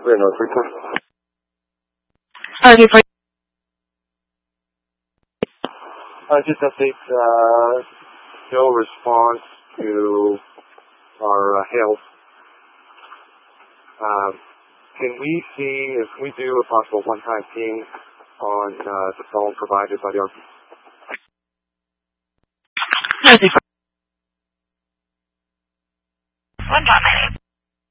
no frequency. Just update, no response to our hails. Can we see if we do a possible one-time ping on the phone provided by the RP? One time.